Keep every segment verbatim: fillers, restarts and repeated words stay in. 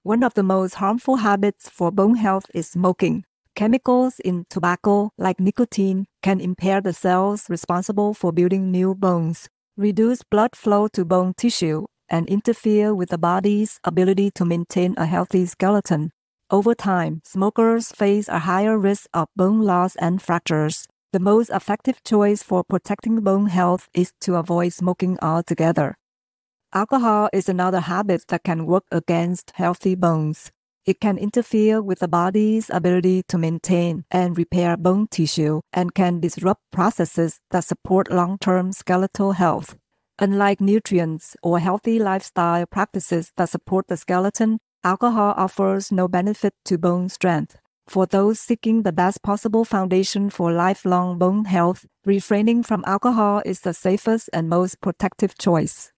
One of the most harmful habits for bone health is smoking. Chemicals in tobacco, like nicotine, can impair the cells responsible for building new bones, reduce blood flow to bone tissue, and interfere with the body's ability to maintain a healthy skeleton. Over time, smokers face a higher risk of bone loss and fractures. The most effective choice for protecting bone health is to avoid smoking altogether. Alcohol is another habit that can work against healthy bones. It can interfere with the body's ability to maintain and repair bone tissue and can disrupt processes that support long-term skeletal health. Unlike nutrients or healthy lifestyle practices that support the skeleton, alcohol offers no benefit to bone strength. For those seeking the best possible foundation for lifelong bone health, refraining from alcohol is the safest and most protective choice.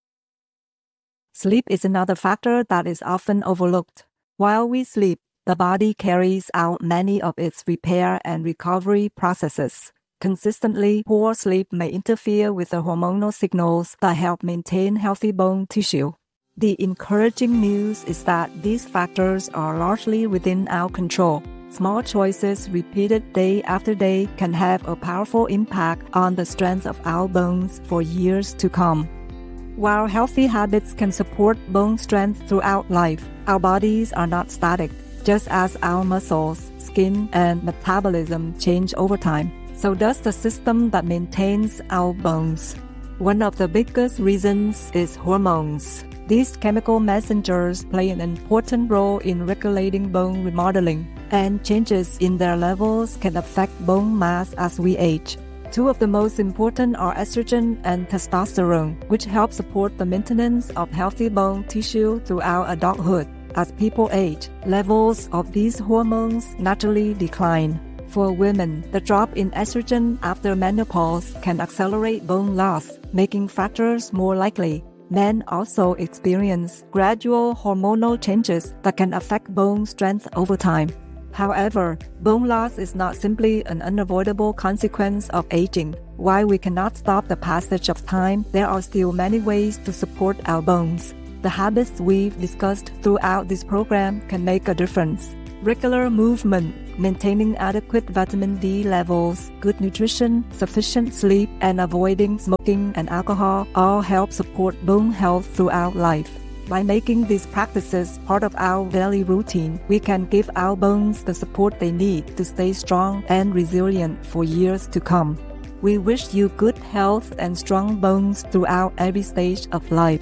Sleep is another factor that is often overlooked. While we sleep, the body carries out many of its repair and recovery processes. Consistently poor sleep may interfere with the hormonal signals that help maintain healthy bone tissue. The encouraging news is that these factors are largely within our control. Small choices repeated day after day can have a powerful impact on the strength of our bones for years to come. While healthy habits can support bone strength throughout life, our bodies are not static. Just as our muscles, skin, and metabolism change over time, so does the system that maintains our bones. One of the biggest reasons is hormones. These chemical messengers play an important role in regulating bone remodeling, and changes in their levels can affect bone mass as we age. Two of the most important are estrogen and testosterone, which help support the maintenance of healthy bone tissue throughout adulthood. As people age, levels of these hormones naturally decline. For women, the drop in estrogen after menopause can accelerate bone loss, making fractures more likely. Men also experience gradual hormonal changes that can affect bone strength over time. However, bone loss is not simply an unavoidable consequence of aging. While we cannot stop the passage of time, there are still many ways to support our bones. The habits we've discussed throughout this program can make a difference. Regular movement, maintaining adequate vitamin D levels, good nutrition, sufficient sleep, and avoiding smoking and alcohol all help support bone health throughout life. By making these practices part of our daily routine, we can give our bones the support they need to stay strong and resilient for years to come. We wish you good health and strong bones throughout every stage of life.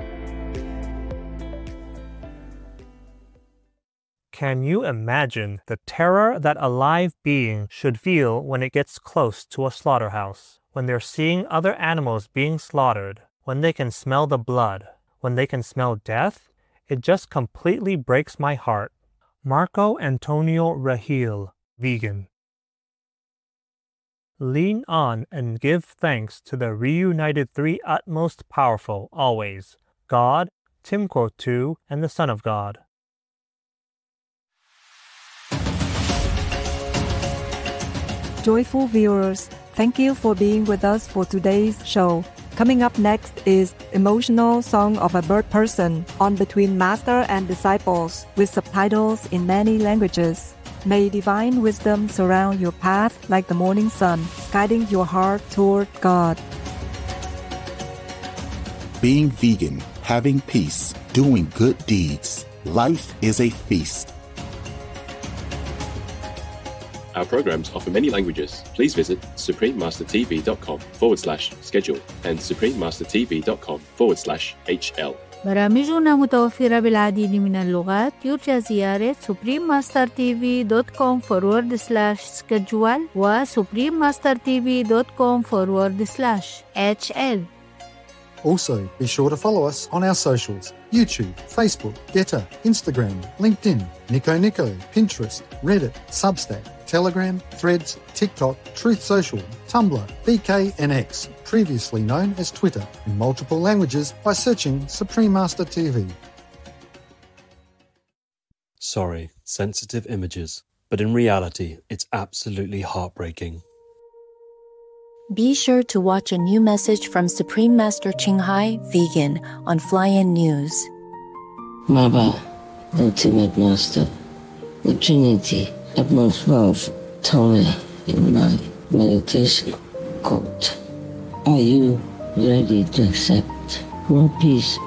Can you imagine the terror that a live being should feel when it gets close to a slaughterhouse, when they're seeing other animals being slaughtered, when they can smell the blood? When they can smell death? It just completely breaks my heart. Marco Antonio Rahil, vegan. Lean on and give thanks to the reunited three utmost powerful always, God, Timko two, and the Son of God. Joyful viewers, thank you for being with us for today's show. Coming up next is Emotional Song of a Bird Person on Between Master and Disciples with subtitles in many languages. May divine wisdom surround your path like the morning sun, guiding your heart toward God. Being vegan, having peace, doing good deeds. Life is a feast. Our programs offer many languages. Please visit suprememastertv.com forward slash schedule and suprememastertv.com forward slash HL. برامجنا متوفرة بالعديد من اللغات. يرجى زيارة suprememastertv.com forward slash schedule و suprememastertv.com forward slash HL. Also, be sure to follow us on our socials: YouTube, Facebook, Getter, Instagram, LinkedIn, Nico Nico, Pinterest, Reddit, Substack, Telegram, Threads, TikTok, Truth Social, Tumblr, V K, and X, previously known as Twitter, in multiple languages by searching Supreme Master T V. Sorry, sensitive images, but in reality, it's absolutely heartbreaking. Be sure to watch a new message from Supreme Master Ching Hai, vegan, on Fly In News. Baba, Ultimate Master, the Trinity, utmost wealth, told me in my meditation, quote, "Are you ready to accept world peace?"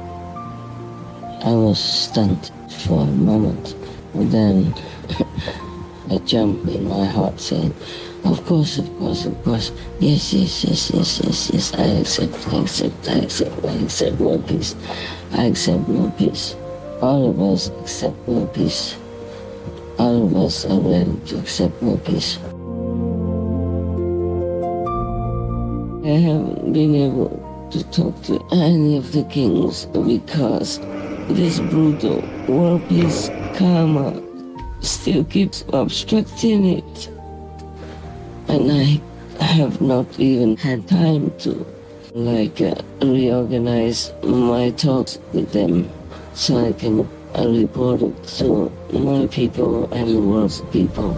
I was stunned for a moment, and then a jump in my heart saying, "Of course, of course, of course, yes, yes, yes, yes, yes, yes, I accept, I accept, I accept, I accept world peace, I accept world peace. All of us accept world peace. All of us are ready to accept world peace." I haven't been able to talk to any of the kings because this brutal world peace karma still keeps obstructing it. And I have not even had time to like uh, reorganize my talks with them so I can uh, report it to my people and the world's people.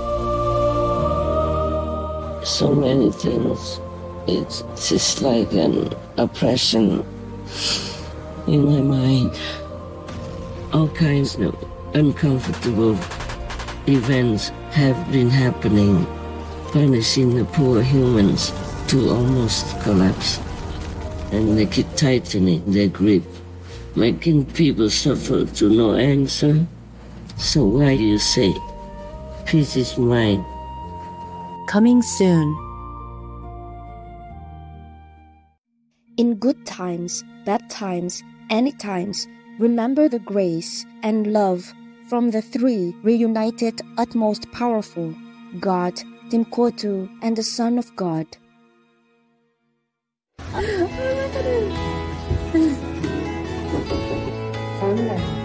So many things. It's just like an oppression in my mind. All kinds of uncomfortable events have been happening, punishing the poor humans to almost collapse. And they keep tightening their grip, making people suffer to no answer. So why do you say, peace is mine? Coming soon. In good times, bad times, any times, remember the grace and love from the three reunited utmost powerful, God, Timkotu, and the Son of God. Online.